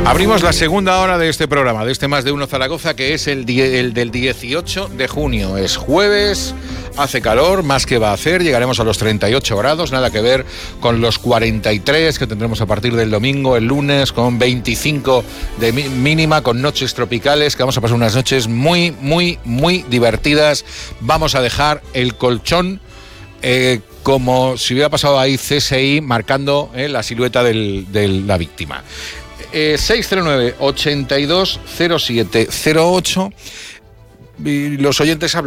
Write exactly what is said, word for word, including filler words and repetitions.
Abrimos la segunda hora de este programa, de este Más de Uno Zaragoza, que es el, die- el del dieciocho de junio. Es jueves, hace calor, más que va a hacer, llegaremos a los treinta y ocho grados, nada que ver con los cuarenta y tres que tendremos a partir del domingo, el lunes, con veinticinco de mi- mínima, con noches tropicales, que vamos a pasar unas noches muy, muy, muy divertidas. Vamos a dejar el colchón eh, como si hubiera pasado ahí C S I marcando eh, la silueta del, de la víctima. Eh, seis cero nueve, ochenta y dos, cero siete cero ocho y los oyentes hablan.